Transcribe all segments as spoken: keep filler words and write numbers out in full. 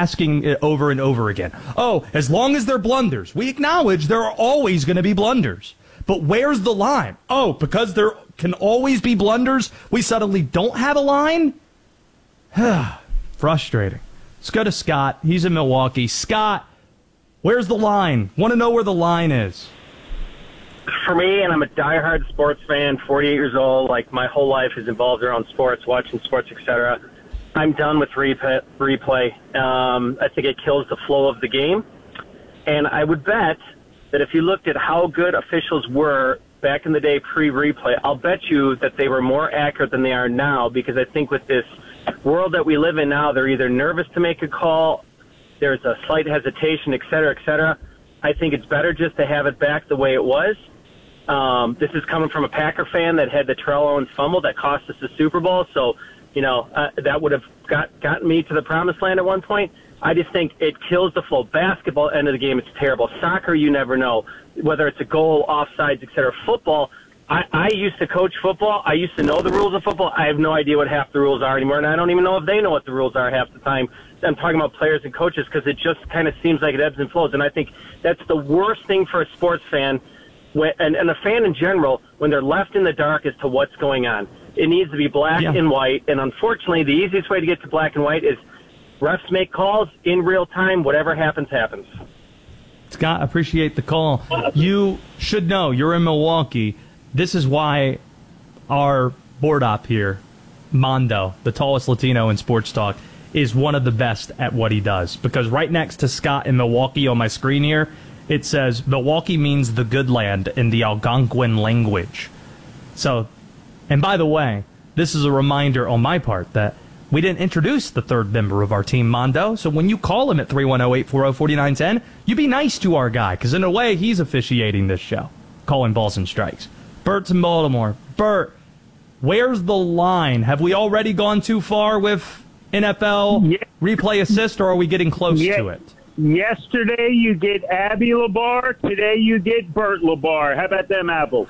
asking it over and over again. Oh, as long as they're blunders. We acknowledge there are always going to be blunders. But where's the line? Oh, because there can always be blunders, we suddenly don't have a line? Frustrating. Let's go to Scott. He's in Milwaukee. Scott, where's the line? Want to know where the line is. For me, and I'm a diehard sports fan, forty-eight years old, like my whole life is involved around sports, watching sports, et cetera. I'm done with replay. replay. Um, I think it kills the flow of the game. And I would bet that if you looked at how good officials were back in the day pre-replay, I'll bet you that they were more accurate than they are now, because I think with this world that we live in now, they're either nervous to make a call, there's a slight hesitation, et cetera, et cetera. I think it's better just to have it back the way it was. Um, this is coming from a Packer fan that had the Terrell Owens fumble that cost us the Super Bowl. So, you know, uh, that would have got gotten me to the promised land at one point. I just think it kills the flow. Basketball, end of the game, it's terrible. Soccer, you never know, whether it's a goal, offsides, et cetera. Football, I, I used to coach football. I used to know the rules of football. I have no idea what half the rules are anymore, and I don't even know if they know what the rules are half the time. I'm talking about players and coaches, because it just kind of seems like it ebbs and flows. And I think that's the worst thing for a sports fan, when, and, and a fan in general, when they're left in the dark as to what's going on. It needs to be black yeah. and white, and unfortunately, the easiest way to get to black and white is refs make calls in real time. Whatever happens, happens. Scott, appreciate the call. You should know, you're in Milwaukee. This is why our board op here, Mondo, the tallest Latino in sports talk, is one of the best at what he does. Because right next to Scott in Milwaukee on my screen here, it says Milwaukee means the good land in the Algonquin language. So, and by the way, this is a reminder on my part that we didn't introduce the third member of our team, Mondo. So when you call him at three one zero, eight four zero, four nine one zero, you be nice to our guy, because in a way, he's officiating this show, calling balls and strikes. Bert's in Baltimore. Bert, where's the line? Have we already gone too far with N F L yeah. replay assist, or are we getting close yeah. to it? Yesterday you get Abby Labar. Today you get Bert Labar. How about them apples?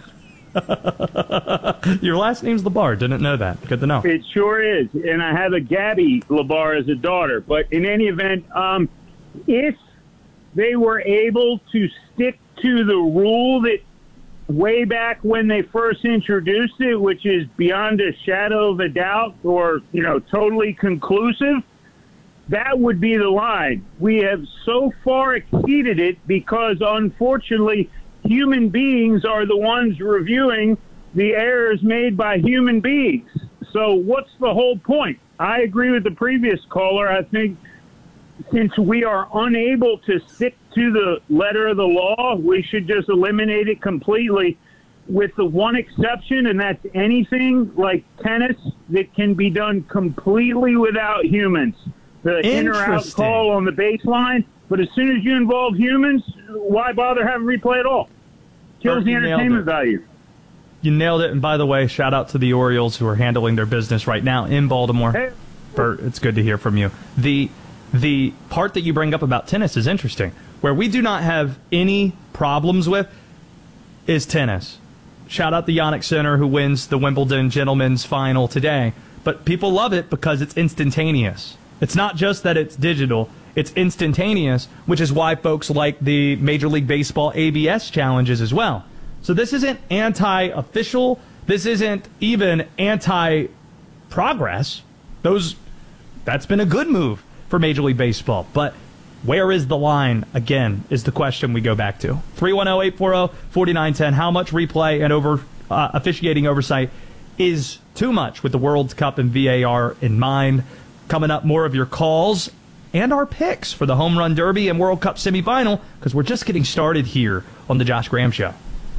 Your last name's Labar. Didn't know that. Good to know. It sure is. And I have a Gabby Labar as a daughter. But in any event, um, if they were able to stick to the rule that way back when they first introduced it, which is beyond a shadow of a doubt, or, you know, totally conclusive, that would be the line. We have so far exceeded it because, unfortunately, human beings are the ones reviewing the errors made by human beings. So what's the whole point? I agree with the previous caller. I think since we are unable to stick to the letter of the law, we should just eliminate it completely, with the one exception, and that's anything like tennis that can be done completely without humans. The in or out call on the baseline. But as soon as you involve humans, why bother having replay at all? Kills Bert, the entertainment value. You nailed it. And by the way, shout out to the Orioles who are handling their business right now in Baltimore. Hey. Bert, it's good to hear from you. The the part that you bring up about tennis is interesting. Where we do not have any problems with is tennis. Shout out to Yannick Sinner, who wins the Wimbledon Gentlemen's Final today. But people love it because it's instantaneous. It's not just that it's digital, it's instantaneous, which is why folks like the Major League Baseball A B S challenges as well. So this isn't anti-official. This isn't even anti-progress. Those, that's been a good move for Major League Baseball. But where is the line, again, is the question we go back to. three one zero, eight four zero, four nine one zero. How much replay and over uh, officiating oversight is too much with the World Cup and V A R in mind? Coming up, more of your calls and our picks for the Home Run Derby and World Cup semifinal, because we're just getting started here on the Josh Graham Show.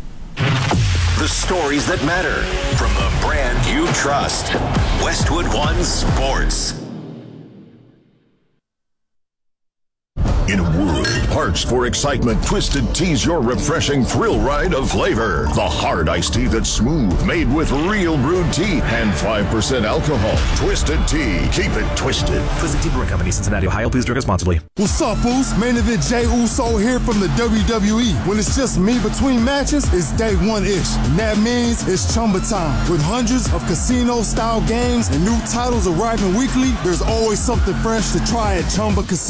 The stories that matter from the brand you trust. Westwood One Sports. In a world parched for excitement, Twisted Tea's your refreshing thrill ride of flavor. The hard iced tea that's smooth, made with real brewed tea and five percent alcohol. Twisted Tea. Keep it twisted. Twisted Tea Brewing Company, Cincinnati, Ohio. Please drink responsibly. What's up, Boost? Main event Jey Uso here from the W W E. When it's just me between matches, it's day one-ish. And that means it's Chumba time. With hundreds of casino-style games and new titles arriving weekly, there's always something fresh to try at Chumba Casino.